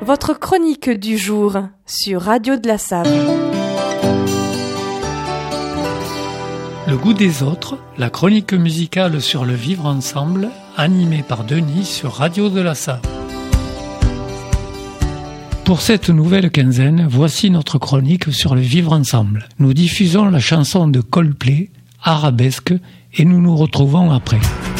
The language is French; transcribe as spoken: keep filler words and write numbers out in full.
Votre chronique du jour sur Radio de la Save. Le goût des autres, la chronique musicale sur le vivre ensemble, animée par Denis sur Radio de la Save. Pour cette nouvelle quinzaine, voici notre chronique sur le vivre ensemble. Nous diffusons la chanson de Coldplay, Arabesque, et nous nous retrouvons après.